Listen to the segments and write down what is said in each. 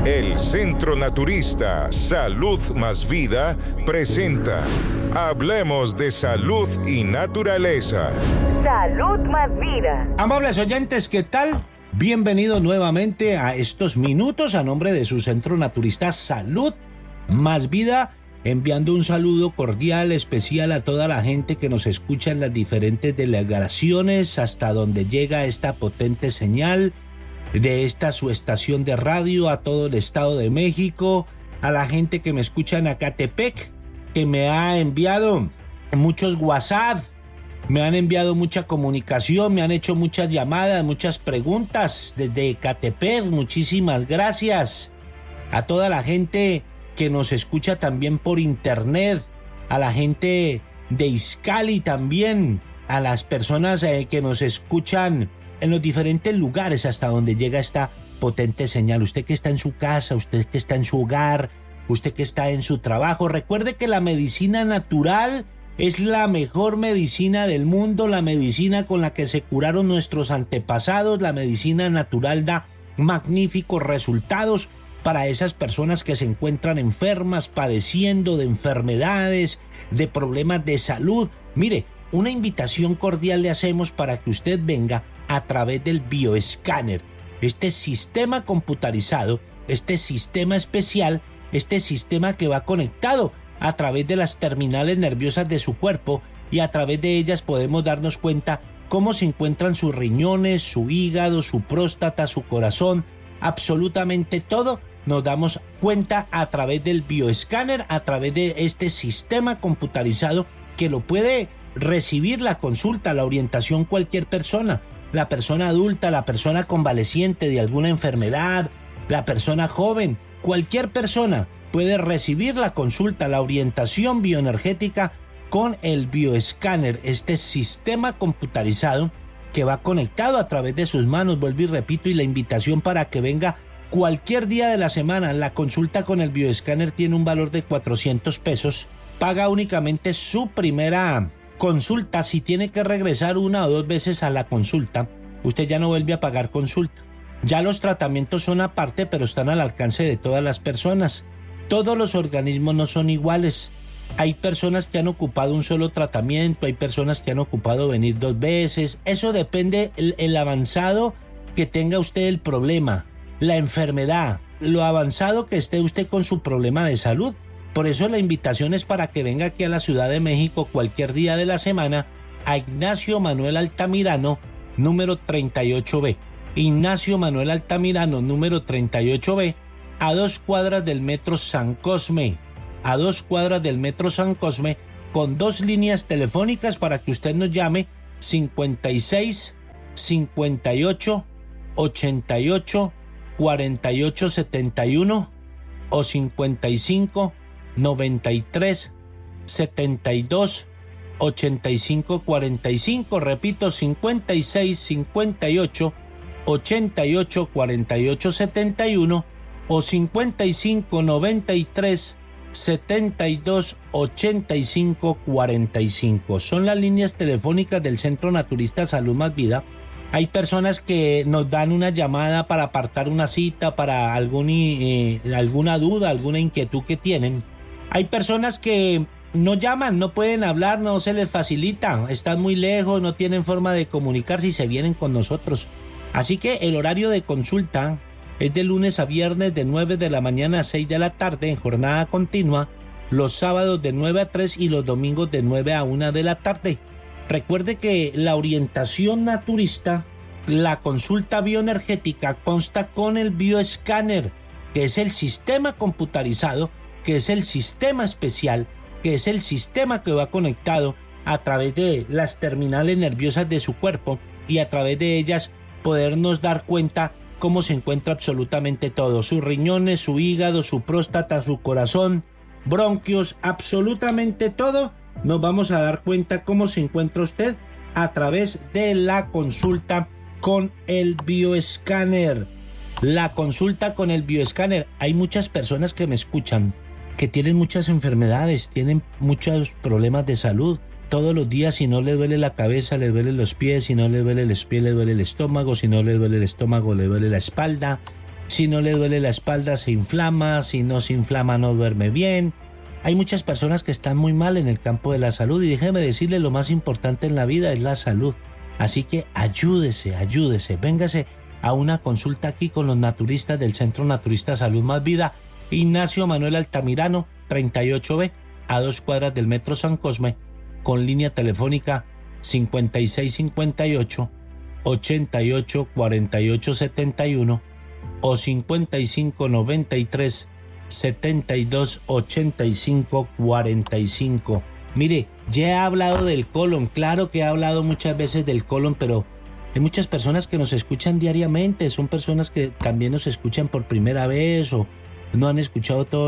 El Centro Naturista Salud Más Vida presenta Hablemos de Salud y Naturaleza. Salud Más Vida. Amables oyentes, ¿qué tal? Bienvenidos nuevamente a estos minutos a nombre de su Centro Naturista Salud Más Vida, enviando un saludo cordial, especial a toda la gente que nos escucha en las diferentes delegaciones, hasta donde llega esta potente señal de esta su estación de radio, a todo el Estado de México, a la gente que me escucha en Ecatepec, que me ha enviado muchos WhatsApp, me han enviado mucha comunicación, me han hecho muchas llamadas, muchas preguntas desde Ecatepec. Muchísimas gracias a toda la gente que nos escucha también por internet, a la gente de Izcali también, a las personas que nos escuchan en los diferentes lugares hasta donde llega esta potente señal. Usted que está en su casa, usted que está en su hogar, usted que está en su trabajo, recuerde que la medicina natural es la mejor medicina del mundo, la medicina con la que se curaron nuestros antepasados. La medicina natural da magníficos resultados para esas personas que se encuentran enfermas, padeciendo de enfermedades, de problemas de salud. Mire, una invitación cordial le hacemos para que usted venga a través del bioescáner, este sistema computarizado, este sistema especial, este sistema que va conectado a través de las terminales nerviosas de su cuerpo, y a través de ellas podemos darnos cuenta cómo se encuentran sus riñones, su hígado, su próstata, su corazón, absolutamente todo nos damos cuenta a través del bioescáner, a través de este sistema computarizado que lo puede recibir la consulta, la orientación cualquier persona, la persona adulta, la persona convaleciente de alguna enfermedad, la persona joven, cualquier persona puede recibir la consulta, la orientación bioenergética con el bioescáner, este sistema computarizado que va conectado a través de sus manos. Vuelvo y repito, y la invitación para que venga cualquier día de la semana. La consulta con el bioescáner tiene un valor de 400 pesos. Paga únicamente su primera consulta. Si tiene que regresar una o dos veces a la consulta, usted ya no vuelve a pagar consulta. Ya los tratamientos son aparte, pero están al alcance de todas las personas. Todos los organismos no son iguales. Hay personas que han ocupado un solo tratamiento, hay personas que han ocupado venir 2 veces. Eso depende el avanzado que tenga usted el problema, la enfermedad, lo avanzado que esté usted con su problema de salud. Por eso la invitación es para que venga aquí a la Ciudad de México cualquier día de la semana a Ignacio Manuel Altamirano, número 38B. Ignacio Manuel Altamirano, número 38B, a 2 cuadras del Metro San Cosme. A 2 cuadras del Metro San Cosme, con 2 líneas telefónicas para que usted nos llame: 56 58 88 48 71 o 55 93 72 85 45. Repito, 56 58 88 48 71 o 55 93 72 85 45. Son las líneas telefónicas del Centro Naturista Salud Más Vida. Hay personas que nos dan una llamada para apartar una cita, para alguna duda, alguna inquietud que tienen. Hay personas que no llaman, no pueden hablar, no se les facilita, están muy lejos, no tienen forma de comunicarse y se vienen con nosotros. Así que el horario de consulta es de lunes a viernes de 9 de la mañana a 6 de la tarde en jornada continua, los sábados de 9 a 3 y los domingos de 9 a 1 de la tarde. Recuerde que la orientación naturista, la consulta bioenergética, consta con el bioescáner, que es el sistema computarizado, que es el sistema especial, que es el sistema que va conectado a través de las terminales nerviosas de su cuerpo, y a través de ellas podernos dar cuenta cómo se encuentra absolutamente todo: sus riñones, su hígado, su próstata, su corazón, bronquios, absolutamente todo. Nos vamos a dar cuenta cómo se encuentra usted a través de la consulta con el bioescáner. La consulta con el bioescáner. Hay muchas personas que me escuchan que tienen muchas enfermedades, tienen muchos problemas de salud. Todos los días, si no le duele la cabeza, le duelen los pies; si no le duele los pies, le duele el estómago; si no le duele el estómago, le duele la espalda; Si no le duele la espalda, se inflama. Si no se inflama, no duerme bien. Hay muchas personas que están muy mal en el campo de la salud y déjeme decirle, lo más importante en la vida es la salud. Así que ayúdese, véngase a una consulta aquí con los naturistas del Centro Naturista Salud Más Vida, Ignacio Manuel Altamirano, 38B, a 2 cuadras del Metro San Cosme, con línea telefónica 5658-884871 o 5593-728545. Mire, ya he hablado del colon, claro que he hablado muchas veces del colon, pero hay muchas personas que nos escuchan diariamente, son personas que también nos escuchan por primera vez o no han escuchado todos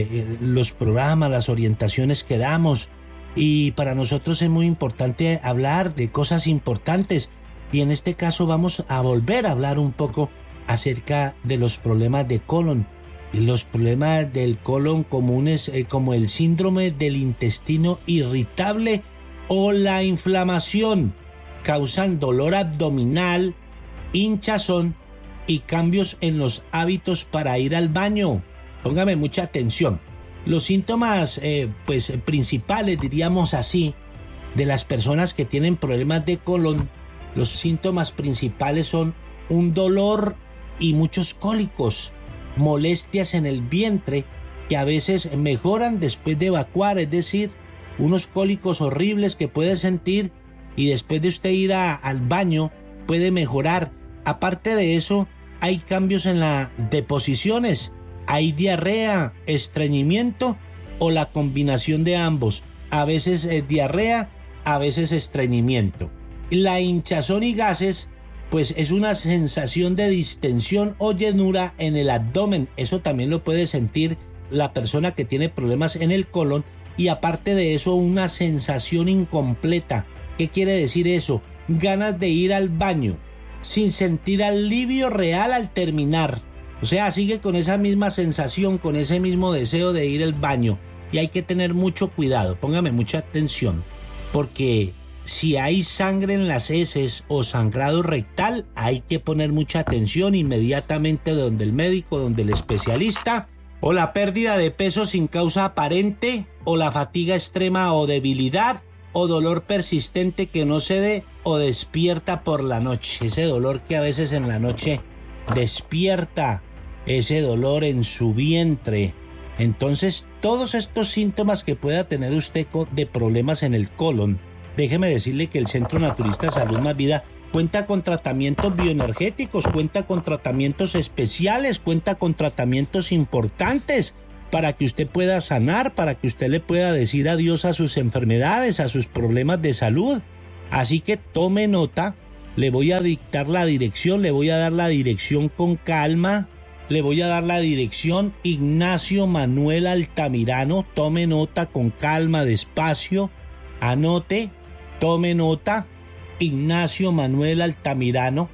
los programas, las orientaciones que damos, y para nosotros es muy importante hablar de cosas importantes, y en este caso vamos a volver a hablar un poco acerca de los problemas de colon. Los problemas del colon comunes como el síndrome del intestino irritable o la inflamación causan dolor abdominal, hinchazón y cambios en los hábitos para ir al baño. Póngame mucha atención. Los síntomas principales, diríamos así, de las personas que tienen problemas de colon, los síntomas principales son un dolor y muchos cólicos, molestias en el vientre que a veces mejoran después de evacuar, es decir, unos cólicos horribles que puede sentir y después de usted ir al baño puede mejorar. Aparte de eso, hay cambios en las deposiciones, hay diarrea, estreñimiento o la combinación de ambos, a veces diarrea, a veces estreñimiento. La hinchazón y gases pues es una sensación de distensión o llenura en el abdomen. Eso también lo puede sentir la persona que tiene problemas en el colon, y aparte de eso una sensación incompleta. ¿Qué quiere decir eso? Ganas de ir al baño sin sentir alivio real al terminar. O sea, sigue con esa misma sensación, con ese mismo deseo de ir al baño, y hay que tener mucho cuidado. Póngame mucha atención, porque si hay sangre en las heces o sangrado rectal, hay que poner mucha atención inmediatamente donde el médico, donde el especialista, o la pérdida de peso sin causa aparente, o la fatiga extrema o debilidad, o dolor persistente que no cede o despierta por la noche. Ese dolor que a veces en la noche despierta, ese dolor en su vientre. Entonces, todos estos síntomas que pueda tener usted de problemas en el colon, déjeme decirle que el Centro Naturista Salud Más Vida cuenta con tratamientos bioenergéticos, cuenta con tratamientos especiales, cuenta con tratamientos importantes para que usted pueda sanar, para que usted le pueda decir adiós a sus enfermedades, a sus problemas de salud. Así que tome nota, le voy a dictar la dirección, le voy a dar la dirección con calma, le voy a dar la dirección Ignacio Manuel Altamirano. Tome nota con calma, despacio, anote. Tome nota, Ignacio Manuel Altamirano,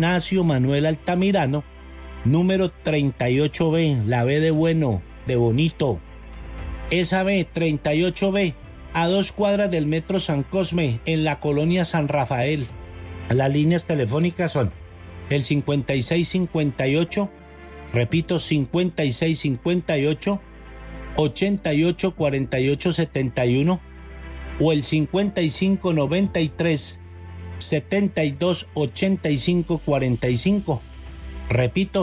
número 38B, la B de bueno, de bonito. Esa B, 38B, a 2 cuadras del Metro San Cosme, en la colonia San Rafael. Las líneas telefónicas son el 5658, repito, 5658, 884871, o el 5593-728545. Repito,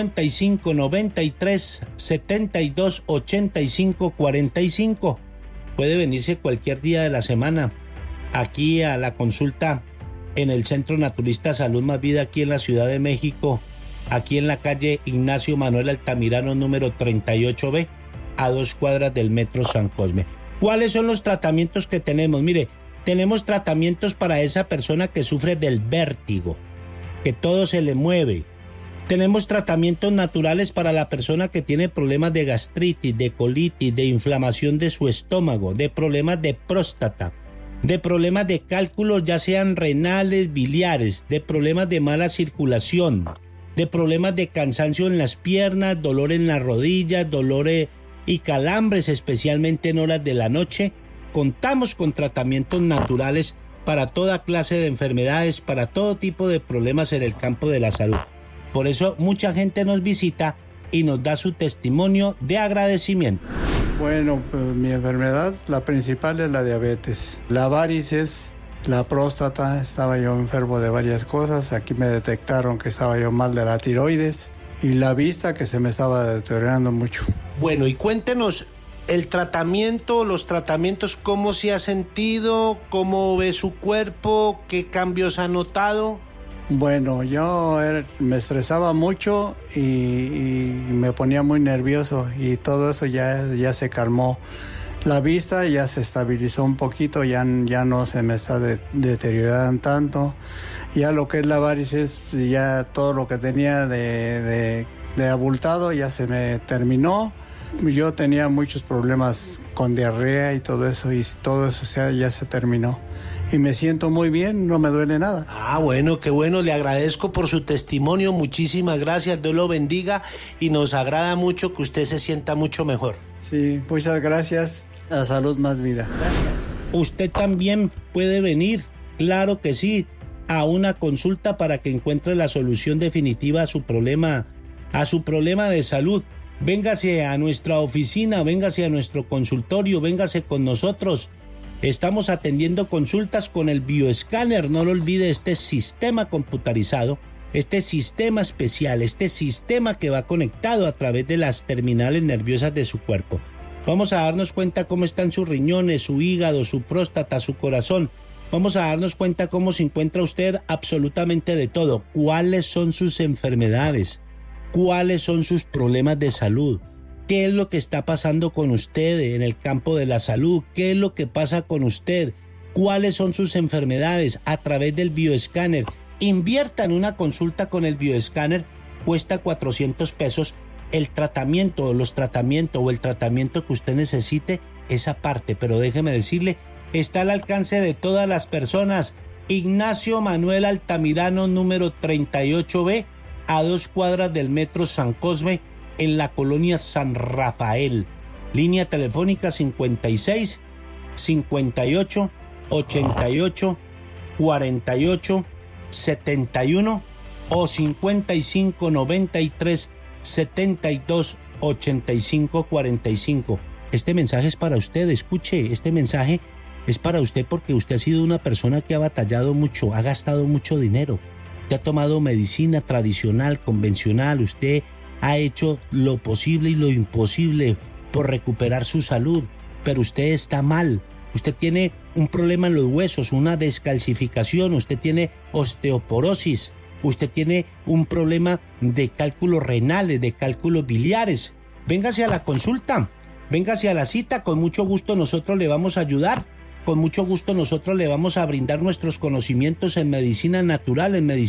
5593-728545. Puede venirse cualquier día de la semana aquí a la consulta en el Centro Naturista Salud Más Vida, aquí en la Ciudad de México, aquí en la calle Ignacio Manuel Altamirano, número 38B, a 2 cuadras del Metro San Cosme. ¿Cuáles son los tratamientos que tenemos? Mire, tenemos tratamientos para esa persona que sufre del vértigo, que todo se le mueve. Tenemos tratamientos naturales para la persona que tiene problemas de gastritis, de colitis, de inflamación de su estómago, de problemas de próstata, de problemas de cálculos ya sean renales, biliares, de problemas de mala circulación, de problemas de cansancio en las piernas, dolor en las rodillas, dolores y calambres, especialmente en horas de la noche. Contamos con tratamientos naturales para toda clase de enfermedades, para todo tipo de problemas en el campo de la salud. Por eso mucha gente nos visita y nos da su testimonio de agradecimiento. Bueno, pues mi enfermedad, la principal es la diabetes. La varices, la próstata, estaba yo enfermo de varias cosas. Aquí me detectaron que estaba yo mal de la tiroides y la vista que se me estaba deteriorando mucho. Bueno, y cuéntenos el tratamiento, los tratamientos, ¿cómo se ha sentido? ¿Cómo ve su cuerpo? ¿Qué cambios ha notado? Bueno, yo me estresaba mucho y me ponía muy nervioso y todo eso ya se calmó. La vista ya se estabilizó un poquito, ya no se me está deteriorando tanto. Ya lo que es la varices, ya todo lo que tenía de abultado ya se me terminó. Yo tenía muchos problemas con diarrea y todo eso ya se terminó. Y me siento muy bien, no me duele nada. Bueno, qué bueno, le agradezco por su testimonio, muchísimas gracias, Dios lo bendiga y nos agrada mucho que usted se sienta mucho mejor. Sí, muchas gracias, a Salud Más Vida. Gracias. Usted también puede venir, claro que sí, a una consulta para que encuentre la solución definitiva a su problema de salud. Véngase a nuestra oficina, véngase a nuestro consultorio, véngase con nosotros. Estamos atendiendo consultas con el bioescáner, no lo olvide, este sistema computarizado, este sistema especial, este sistema que va conectado a través de las terminales nerviosas de su cuerpo. Vamos a darnos cuenta cómo están sus riñones, su hígado, su próstata, su corazón. Vamos a darnos cuenta cómo se encuentra usted absolutamente de todo. ¿Cuáles son sus enfermedades? ¿Cuáles son sus problemas de salud? ¿Qué es lo que está pasando con usted en el campo de la salud? ¿Qué es lo que pasa con usted? ¿Cuáles son sus enfermedades? A través del bioescáner. Invierta en una consulta con el bioescáner, cuesta 400 pesos. El tratamiento o el tratamiento que usted necesite, esa parte, pero déjeme decirle, está al alcance de todas las personas. Ignacio Manuel Altamirano, número 38B, a 2 cuadras del metro San Cosme, en la colonia San Rafael. Línea telefónica 56 58 88 48 71 o 55 93 72 85 45. Este mensaje es para usted, escuche, este mensaje es para usted porque usted ha sido una persona que ha batallado mucho, ha gastado mucho dinero. Usted ha tomado medicina tradicional, convencional, usted ha hecho lo posible y lo imposible por recuperar su salud, pero usted está mal. Usted tiene un problema en los huesos, una descalcificación, usted tiene osteoporosis, usted tiene un problema de cálculos renales, de cálculos biliares. Véngase a la consulta, véngase a la cita, con mucho gusto nosotros le vamos a ayudar, con mucho gusto nosotros le vamos a brindar nuestros conocimientos en medicina natural, en medicina